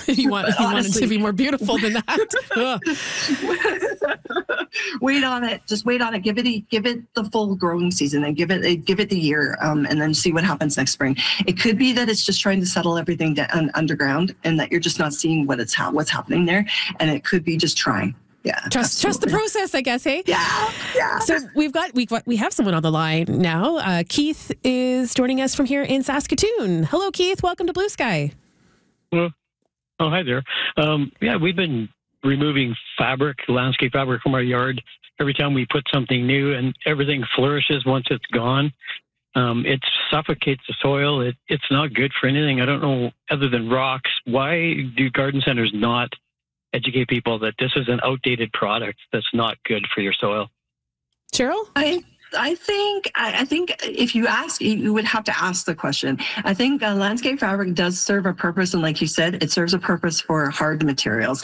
you want it to be more beautiful than that. Wait on it. Just wait on it. Give it the full growing season and give it the year, and then see what happens next spring. It could be that it's just trying to settle everything down underground, and that you're just not seeing what's happening there, and it could be just trying. Yeah, trust the process, I guess. Hey, yeah. So we have someone on the line now. Keith is joining us from here in Saskatoon. Hello, Keith. Welcome to Blue Sky. Well, hi there. We've been removing landscape fabric from our yard every time we put something new, and everything flourishes once it's gone. It suffocates the soil. It's not good for anything. I don't know, other than rocks. Why do garden centers not educate people that this is an outdated product that's not good for your soil? Cheryl? I think if you ask, you would have to ask the question. I think landscape fabric does serve a purpose, and like you said, it serves a purpose for hard materials.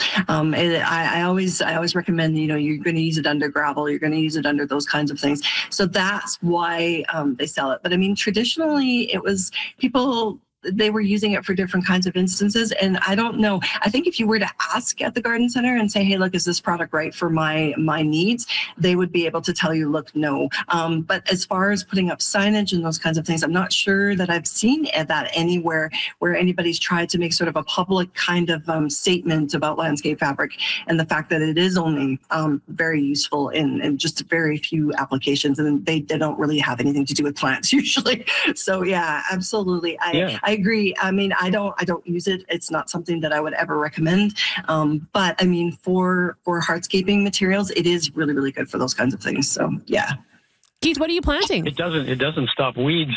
I always recommend, you're going to use it under gravel, you're going to use it under those kinds of things. So that's why they sell it. But I mean, traditionally, it was people. They were using it for different kinds of instances. And I don't know. I think if you were to ask at the garden center and say, hey, look, is this product right for my needs? They would be able to tell you, look, no. But as far as putting up signage and those kinds of things, I'm not sure that I've seen that anywhere where anybody's tried to make sort of a public kind of statement about landscape fabric and the fact that it is only very useful in just very few applications. And they don't really have anything to do with plants usually. So yeah, absolutely. I agree. I mean, I don't use it. It's not something that I would ever recommend. But I mean, for hardscaping materials, it is really, really good for those kinds of things. So yeah. Keith, what are you planting? It doesn't stop weeds.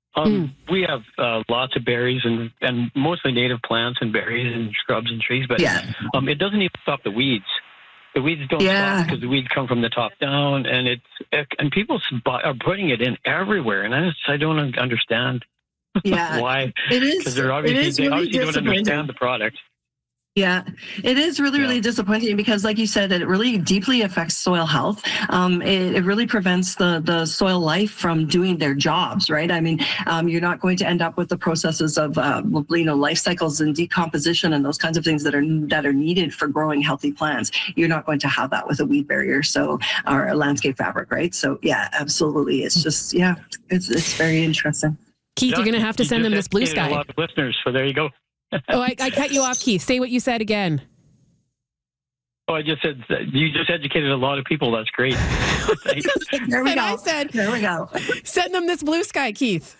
We have lots of berries and mostly native plants and berries and shrubs and trees, but it doesn't even stop the weeds. The weeds don't stop because the weeds come from the top down, and people are putting it in everywhere, and I don't understand. Yeah, why? It is. Because they obviously don't understand the product. Yeah, it is really, really disappointing because, like you said, it really deeply affects soil health. It really prevents the soil life from doing their jobs, right? I mean, you're not going to end up with the processes of, life cycles and decomposition and those kinds of things that are needed for growing healthy plants. You're not going to have that with a weed barrier, or a landscape fabric, right? So, yeah, absolutely. It's just, it's very interesting. Keith, you're going to have to send them this Blue Sky. A lot of listeners, so there you go. I cut you off, Keith. Say what you said again. Oh, I just said you just educated a lot of people. That's great. There we go. I said, there we go. Send them this Blue Sky, Keith.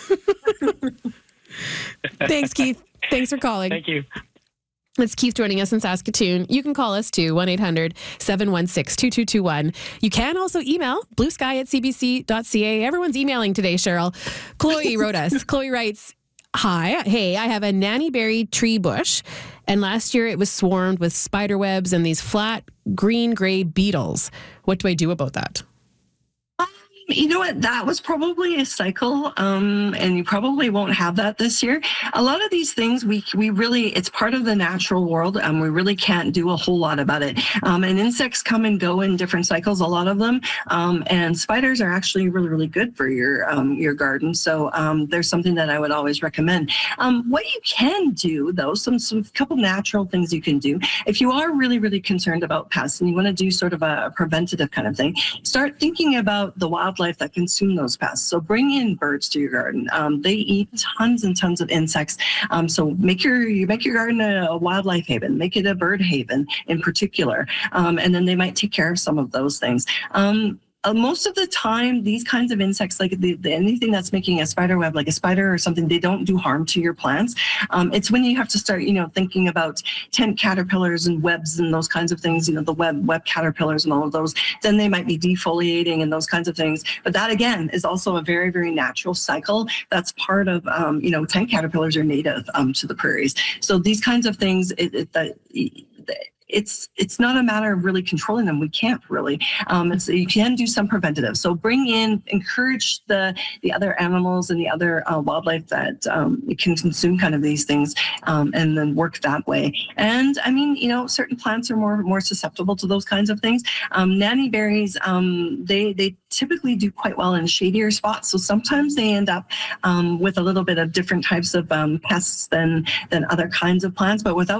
Thanks, Keith. Thanks for calling. Thank you. It's Keith joining us in Saskatoon. You can call us too, 1-800-716-2221. You can also email bluesky@cbc.ca. Everyone's emailing today, Cheryl. Chloe wrote us. Chloe writes, hey, I have a nannyberry tree bush, and last year it was swarmed with spider webs and these flat green-gray beetles. What do I do about that? You know what? That was probably a cycle, and you probably won't have that this year. A lot of these things, we really, it's part of the natural world, and we really can't do a whole lot about it. And insects come and go in different cycles, a lot of them. And spiders are actually really, really good for your garden. So there's something that I would always recommend. What you can do, though, some couple natural things you can do. If you are really, really concerned about pests and you want to do sort of a preventative kind of thing, start thinking about the wildlife that consume those pests. So bring in birds to your garden. They eat tons and tons of insects. So make your garden a wildlife haven. Make it a bird haven in particular. And then they might take care of some of those things. Most of the time, these kinds of insects, like anything that's making a spider web, like a spider or something, they don't do harm to your plants. It's when you have to start, thinking about tent caterpillars and webs and those kinds of things, the web caterpillars and all of those, then they might be defoliating and those kinds of things. But that, again, is also a very, very natural cycle. That's part of, tent caterpillars are native to the prairies. So these kinds of things, it's not a matter of really controlling them. We can't really. You can do some preventative. So encourage the other animals and the other wildlife that can consume kind of these things, and then work that way. And I mean, certain plants are more susceptible to those kinds of things. Nannyberries, they typically do quite well in shadier spots. So sometimes they end up with a little bit of different types of pests than other kinds of plants, but without